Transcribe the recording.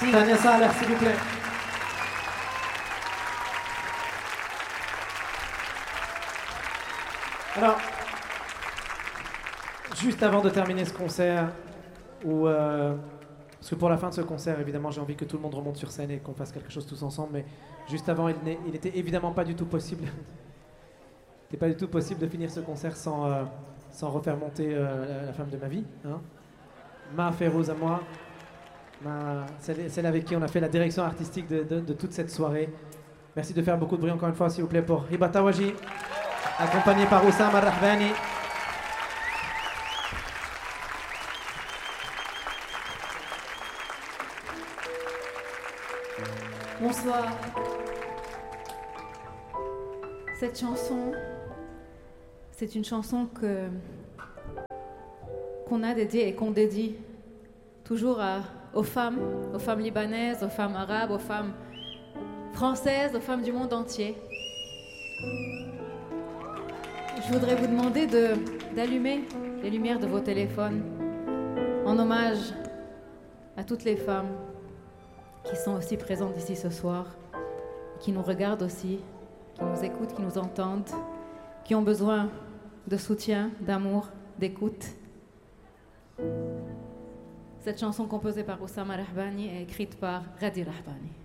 Tania Saleh, s'il vous plaît. Alors, juste avant de terminer ce concert, parce que pour la fin de ce concert, évidemment, j'ai envie que tout le monde remonte sur scène et qu'on fasse quelque chose tous ensemble, mais juste avant, il n'était évidemment pas du tout possible. C'était pas du tout possible de finir ce concert sans refaire monter la femme de ma vie, hein. Ma Férouz à moi, celle avec qui on a fait la direction artistique de toute cette soirée. Merci de faire beaucoup de bruit encore une fois, s'il vous plaît, pour Hiba Tawaji, accompagnée par Oussama Rahbani. Bonsoir. Cette chanson, c'est une chanson qu'on a dédiée et qu'on dédie toujours aux femmes libanaises, aux femmes arabes, aux femmes françaises, aux femmes du monde entier. Je voudrais vous demander d'allumer les lumières de vos téléphones en hommage à toutes les femmes qui sont aussi présentes ici ce soir, qui nous regardent aussi, qui nous écoutent, qui nous entendent, qui ont besoin de soutien, d'amour, d'écoute. Cette chanson composée par Oussama Rahbani est écrite par Ghadi Rahbani.